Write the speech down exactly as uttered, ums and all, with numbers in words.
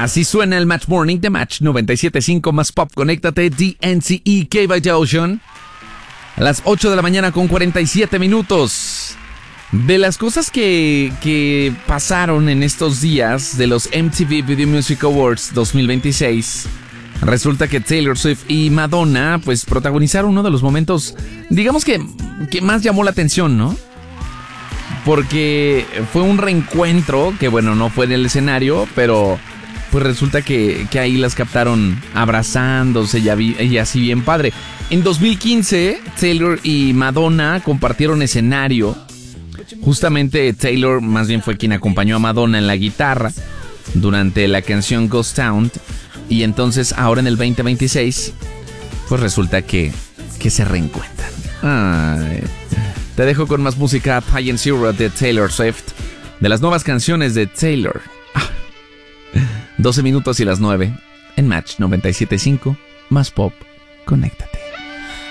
Así suena el Match Morning de Match noventa y siete punto cinco más Pop. Conéctate, D N C E, K by The Ocean. A las ocho de la mañana con cuarenta y siete minutos. De las cosas que, que pasaron en estos días de los M T V Video Music Awards dos mil veintiséis, resulta que Taylor Swift y Madonna pues protagonizaron uno de los momentos, digamos que, que más llamó la atención, ¿no? Porque fue un reencuentro que, bueno, no fue en el escenario, pero pues resulta que, que ahí las captaron abrazándose y, vi, y así bien padre. En dos mil quince, Taylor y Madonna compartieron escenario. Justamente Taylor más bien fue quien acompañó a Madonna en la guitarra durante la canción Ghost Town. Y entonces ahora en el veinte veintiséis, pues resulta que, que se reencuentran. Ay. Te dejo con más música. High and Zero de Taylor Swift, de las nuevas canciones de Taylor. Ah. doce minutos y las nueve en Match noventa y siete punto cinco más Pop. Conéctate.